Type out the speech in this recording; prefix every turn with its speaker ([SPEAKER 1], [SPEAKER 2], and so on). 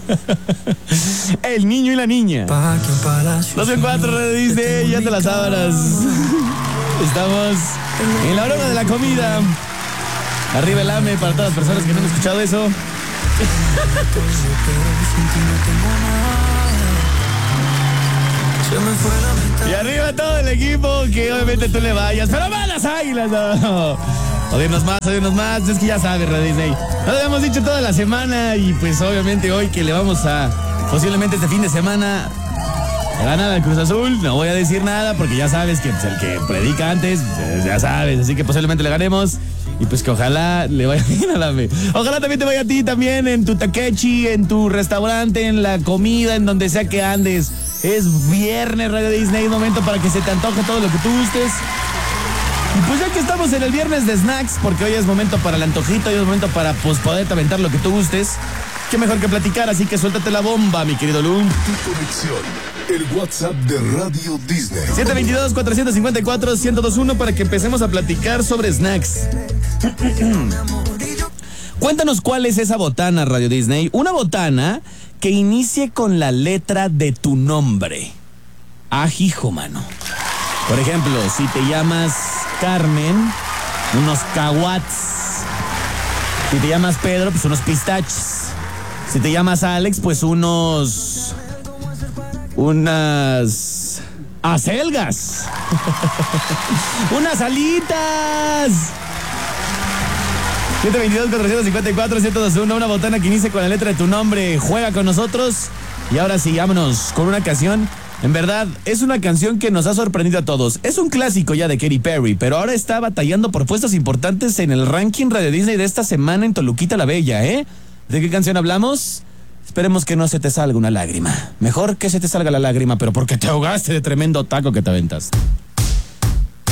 [SPEAKER 1] El niño y la niña. 2-4 Radio Disney, ya te las sábanas. Estamos en la hora de la comida. Arriba el AME para todas las personas que no han escuchado eso. Y arriba todo el equipo, que obviamente tú le vayas, pero van las Águilas, no. Odiernos más, es que ya sabes, Radio Disney. Nos lo hemos dicho toda la semana y pues obviamente hoy que le vamos a, posiblemente este fin de semana, ganar al Cruz Azul. No voy a decir nada porque ya sabes que pues, el que predica antes, ya sabes, así que posiblemente le ganemos. Y pues que ojalá le vaya bien a la AME. Ojalá también te vaya a ti también en tu taquechi, en tu restaurante, en la comida, en donde sea que andes. Es viernes, Radio Disney, momento para que se te antoje todo lo que tú gustes. Y pues ya que estamos en el viernes de snacks, porque hoy es momento para el antojito, hoy es momento para pues poderte aventar lo que tú gustes. Qué mejor que platicar, así que suéltate la bomba, mi querido Lu.
[SPEAKER 2] Tu conexión, el WhatsApp de Radio Disney.
[SPEAKER 1] 722-454-1021 para que empecemos a platicar sobre snacks. Cuéntanos cuál es esa botana, Radio Disney. Una botana que inicie con la letra de tu nombre. Ajijo, mano. Por ejemplo, si te llamas Carmen, unos caguats. Si te llamas Pedro, pues unos pistaches. Si te llamas Alex, pues unas acelgas. Unas alitas. 722-454-1021, una botana que inicie con la letra de tu nombre. Juega con nosotros. Y ahora sí, vámonos con una canción. En verdad, es una canción que nos ha sorprendido a todos. Es un clásico ya de Katy Perry, pero ahora está batallando por puestos importantes en el ranking Radio Disney de esta semana en Toluquita la Bella, ¿eh? ¿De qué canción hablamos? Esperemos que no se te salga una lágrima. Mejor que se te salga la lágrima, pero porque te ahogaste de tremendo taco que te aventas.